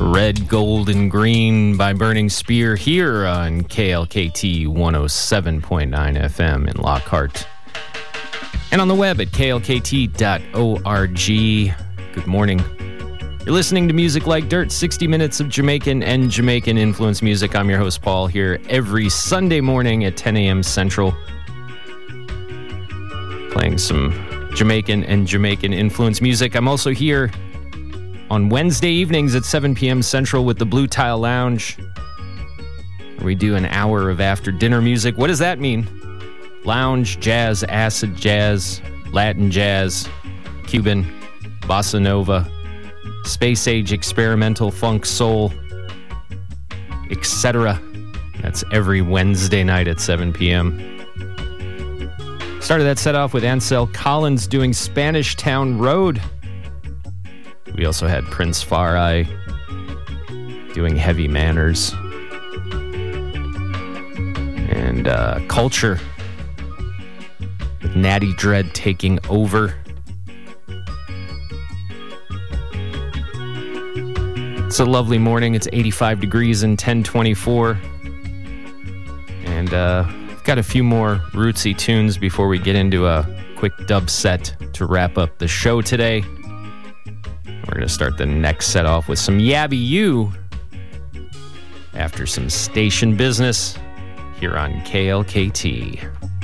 Red, Gold, and Green by Burning Spear here on KLKT 107.9 FM in Lockhart. And on the web at klkt.org. Good morning. You're listening to Music Like Dirt, 60 minutes of Jamaican and Jamaican influence music. I'm your host, Paul, here every Sunday morning at 10 a.m. Central. Playing some Jamaican and Jamaican influence music. I'm also here on Wednesday evenings at 7 p.m. Central with the Blue Tile Lounge, where we do an hour of after-dinner music. What does that mean? Lounge, jazz, acid jazz, Latin jazz, Cuban, bossa nova, space-age experimental funk soul, etc. That's every Wednesday night at 7 p.m. Started that set off with Ansel Collins doing Spanish Town Road. We also had Prince Farai doing Heavy Manners. And Culture with Natty Dread taking over. It's a lovely morning. It's 85 degrees and 1024. And we've got a few more rootsy tunes before we get into a quick dub set to wrap up the show today. We're going to start the next set off with some Yabby You after some station business here on KLKT.